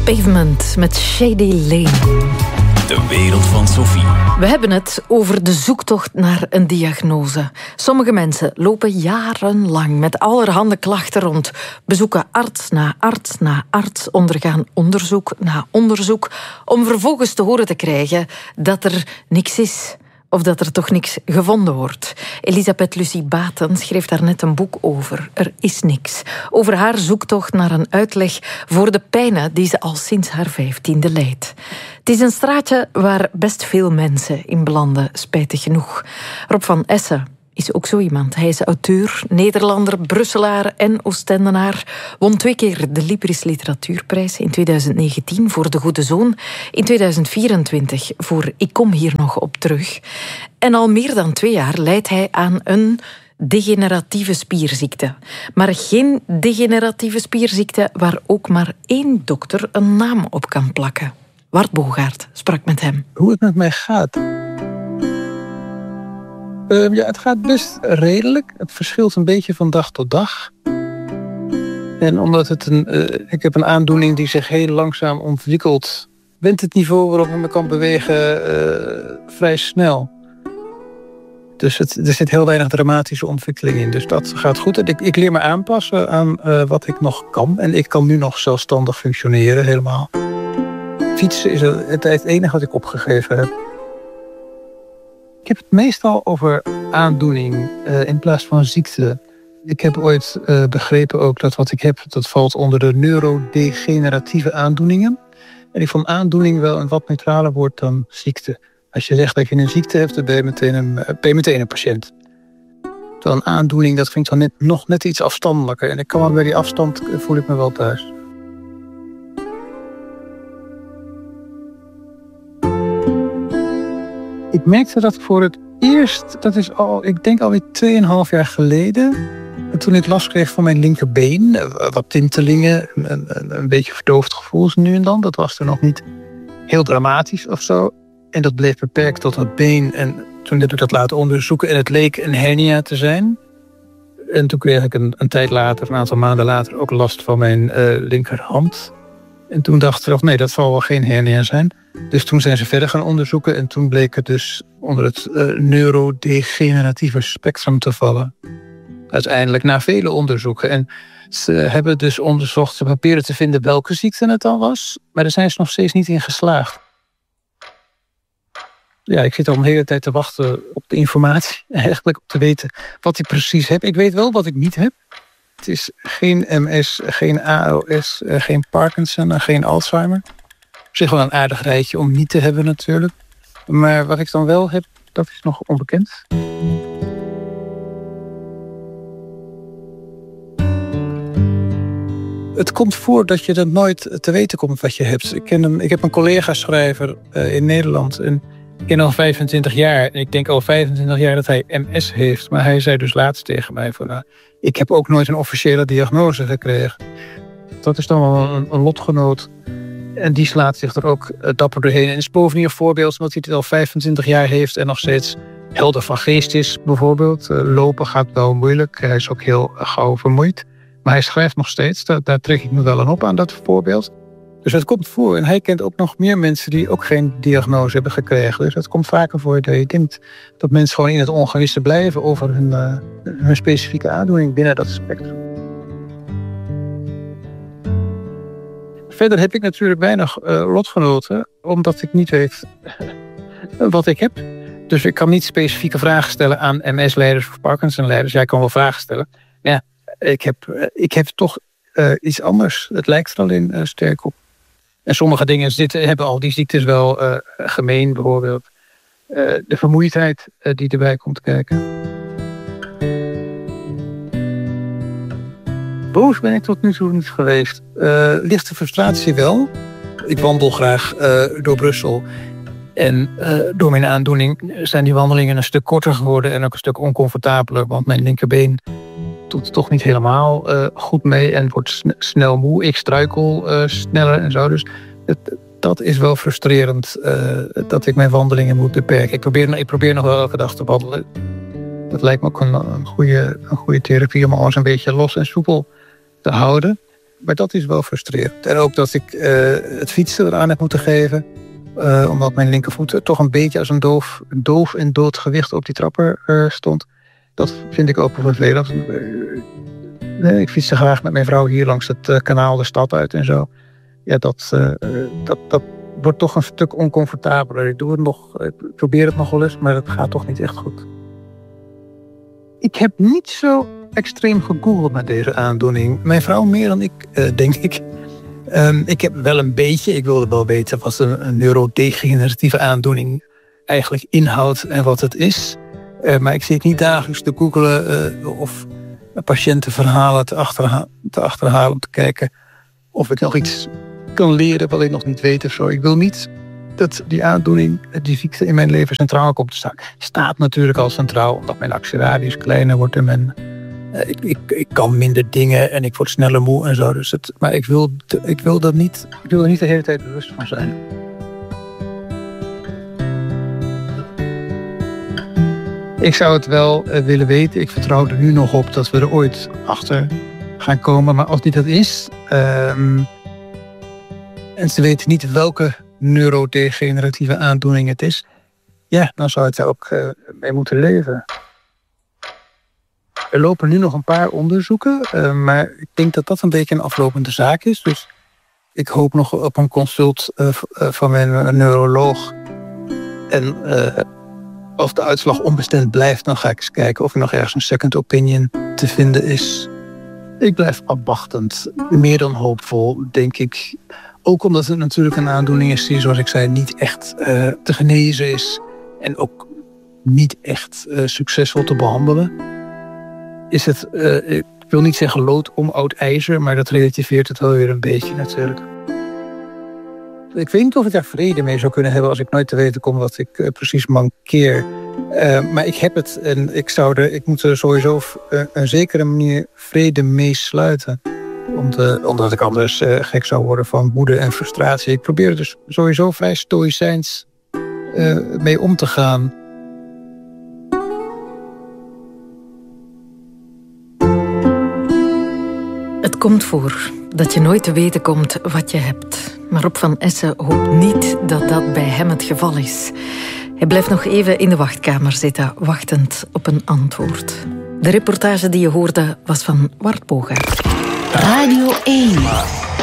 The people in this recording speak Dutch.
Pavement met Shady Lane. De wereld van Sophie. We hebben het over de zoektocht naar een diagnose. Sommige mensen lopen jarenlang met allerhande klachten rond. Bezoeken arts na arts na arts, ondergaan onderzoek na onderzoek, om vervolgens te horen te krijgen dat er niks is. Of dat er toch niks gevonden wordt. Elisabeth Lucie Baten schreef daar net een boek over. Er is niks. Over haar zoektocht naar een uitleg voor de pijnen die ze al sinds haar 15e lijdt. Het is een straatje waar best veel mensen in belanden, spijtig genoeg. Rob van Essen is ook zo iemand. Hij is auteur, Nederlander, Brusselaar en Oostendenaar. Won 2 keer de Libris Literatuurprijs in 2019 voor De Goede Zoon. In 2024 voor Ik kom hier nog op terug. En al meer dan 2 jaar lijdt hij aan een degeneratieve spierziekte. Maar geen degeneratieve spierziekte waar ook maar 1 dokter een naam op kan plakken. Wart Bogaert sprak met hem. Hoe het met mij gaat? Het gaat best redelijk. Het verschilt een beetje van dag tot dag. En omdat ik heb een aandoening die zich heel langzaam ontwikkelt, went het niveau waarop ik me kan bewegen vrij snel. Dus er zit heel weinig dramatische ontwikkeling in. Dus dat gaat goed. En ik leer me aanpassen aan wat ik nog kan. En ik kan nu nog zelfstandig functioneren helemaal. Fietsen is het enige wat ik opgegeven heb. Ik heb het meestal over aandoening in plaats van ziekte. Ik heb ooit begrepen ook dat wat ik heb, dat valt onder de neurodegeneratieve aandoeningen. En ik vond aandoening wel een wat neutraler woord dan ziekte. Als je zegt dat je een ziekte hebt, dan ben je meteen een patiënt. Terwijl een aandoening, dat klinkt dan nog net iets afstandelijker. En ik kan wel bij die afstand voel ik me wel thuis. Ik merkte dat voor het eerst, dat is al, ik denk alweer 2,5 jaar geleden. Toen ik last kreeg van mijn linkerbeen, wat tintelingen, een beetje verdoofd gevoel nu en dan. Dat was er nog niet heel dramatisch of zo. En dat bleef beperkt tot het been. En toen heb ik dat laten onderzoeken en het leek een hernia te zijn. En toen kreeg ik een tijd later, een aantal maanden later, ook last van mijn linkerhand. En toen dacht ik, nee, dat zal wel geen hernia zijn. Dus toen zijn ze verder gaan onderzoeken en toen bleek het dus onder het neurodegeneratieve spectrum te vallen. Uiteindelijk na vele onderzoeken. En ze hebben dus onderzocht, ze proberen te vinden welke ziekte het dan was. Maar daar zijn ze nog steeds niet in geslaagd. Ja, ik zit al een hele tijd te wachten op de informatie. Eigenlijk om te weten wat ik precies heb. Ik weet wel wat ik niet heb. Het is geen MS, geen ALS, geen Parkinson en geen Alzheimer. Op zich wel een aardig rijtje om niet te hebben natuurlijk. Maar wat ik dan wel heb, dat is nog onbekend. Het komt voor dat je dan nooit te weten komt wat je hebt. Ik heb een collega-schrijver in Nederland. En ik ken al 25 jaar. En ik denk al 25 jaar dat hij MS heeft. Maar hij zei dus laatst tegen mij van, ik heb ook nooit een officiële diagnose gekregen. Dat is dan wel een lotgenoot. En die slaat zich er ook dapper doorheen. En is bovendien een voorbeeld omdat hij het al 25 jaar heeft en nog steeds helder van geest is, bijvoorbeeld. Lopen gaat wel moeilijk. Hij is ook heel gauw vermoeid. Maar hij schrijft nog steeds. Daar trek ik me wel aan op aan dat voorbeeld. Dus het komt voor. En hij kent ook nog meer mensen die ook geen diagnose hebben gekregen. Dus het komt vaker voor dat je denkt dat mensen gewoon in het ongewisse blijven over hun specifieke aandoening binnen dat spectrum. Verder heb ik natuurlijk weinig lotgenoten, omdat ik niet weet wat ik heb. Dus ik kan niet specifieke vragen stellen aan MS-leiders of Parkinson-leiders. Jij kan wel vragen stellen. Ja, ik heb toch iets anders. Het lijkt er alleen sterk op. En sommige dingen hebben al die ziektes wel gemeen, bijvoorbeeld. De vermoeidheid die erbij komt kijken. Boos ben ik tot nu toe niet geweest. Lichte frustratie wel. Ik wandel graag door Brussel. En door mijn aandoening zijn die wandelingen een stuk korter geworden en ook een stuk oncomfortabeler. Want mijn linkerbeen doet het toch niet helemaal goed mee en wordt snel moe. Ik struikel sneller en zo. Dus dat is wel frustrerend dat ik mijn wandelingen moet beperken. Ik probeer nog wel elke dag te wandelen. Dat lijkt me ook een goede therapie om alles een beetje los en soepel te houden. Maar dat is wel frustrerend. En ook dat ik het fietsen eraan heb moeten geven. Omdat mijn linkervoet toch een beetje als een doof en dood gewicht op die trapper stond. Dat vind ik ook vervelend. Ik fietste graag met mijn vrouw hier langs het kanaal de stad uit en zo. Ja, dat wordt toch een stuk oncomfortabeler. Ik probeer het nog wel eens, maar het gaat toch niet echt goed. Ik heb niet zo extreem gegoogeld naar deze aandoening. Mijn vrouw meer dan ik, denk ik. Ik heb wel een beetje, ik wilde wel weten wat een neurodegeneratieve aandoening eigenlijk inhoudt en wat het is. Maar ik zit niet dagelijks te googlen of patiëntenverhalen te achterhalen om te kijken of ik nog iets kan leren wat ik nog niet weet of zo. Ik wil niet dat die aandoening, die ziekte in mijn leven centraal komt te staan. Staat natuurlijk al centraal, omdat mijn actieradius kleiner wordt en ik kan minder dingen en ik word sneller moe en zo. Dus maar ik wil er niet de hele tijd bewust van zijn. Ik zou het wel willen weten. Ik vertrouw er nu nog op dat we er ooit achter gaan komen. Maar als dit dat is, en ze weten niet welke neurodegeneratieve aandoening het is, ja, dan zou het daar ook mee moeten leven. Er lopen nu nog een paar onderzoeken, maar ik denk dat dat een beetje een aflopende zaak is. Dus ik hoop nog op een consult van mijn neuroloog. En als de uitslag onbestemd blijft, dan ga ik eens kijken of er nog ergens een second opinion te vinden is. Ik blijf afwachtend, meer dan hoopvol, denk ik. Ook omdat het natuurlijk een aandoening is die, zoals ik zei, niet echt te genezen is. En ook niet echt succesvol te behandelen. Is het, ik wil niet zeggen lood om oud ijzer, maar dat relativeert het wel weer een beetje natuurlijk. Ik weet niet of ik daar vrede mee zou kunnen hebben als ik nooit te weten kom wat ik precies mankeer. Maar ik heb het en ik moet er sowieso op een zekere manier vrede mee sluiten. Omdat ik anders gek zou worden van woede en frustratie. Ik probeer er dus sowieso vrij stoïcijns mee om te gaan. Het komt voor dat je nooit te weten komt wat je hebt. Maar Rob van Essen hoopt niet dat dat bij hem het geval is. Hij blijft nog even in de wachtkamer zitten, wachtend op een antwoord. De reportage die je hoorde was van Wart Bogaert. Radio 1.